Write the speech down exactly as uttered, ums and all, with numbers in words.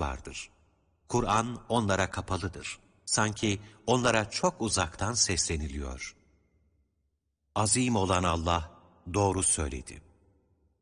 vardır. Kur'an onlara kapalıdır. Sanki onlara çok uzaktan sesleniliyor. Azim olan Allah doğru söyledi.